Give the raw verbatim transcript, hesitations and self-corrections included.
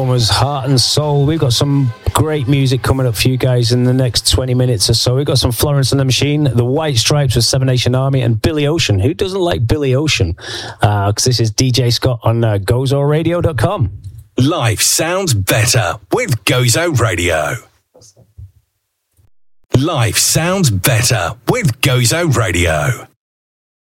Transformers, Heart and Soul. We've got some great music coming up for you guys in the next twenty minutes or so. We've got some Florence and the Machine, the White Stripes with Seven Nation Army, and Billy Ocean. Who doesn't like Billy Ocean? Because uh, this is D J Scott on uh, gozo radio dot com. Life sounds better with Gozo Radio. Life sounds better with Gozo Radio.